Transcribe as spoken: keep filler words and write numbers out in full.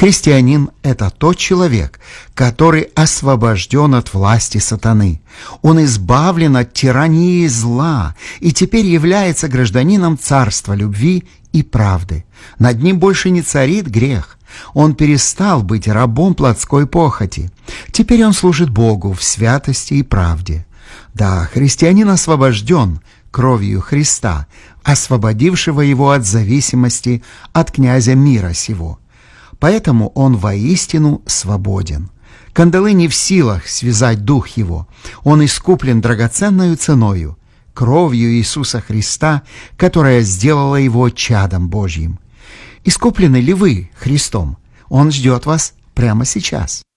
Христианин – это тот человек, который освобожден от власти сатаны. Он избавлен от тирании зла и теперь является гражданином царства любви и правды. Над ним больше не царит грех. Он перестал быть рабом плотской похоти. Теперь он служит Богу в святости и правде. Да, христианин освобожден кровью Христа, освободившего его от зависимости от князя мира сего. Поэтому он воистину свободен. Кандалы не в силах связать дух его. Он искуплен драгоценною ценою, кровью Иисуса Христа, которая сделала его чадом Божьим. Искуплены ли вы Христом? Он ждет вас прямо сейчас.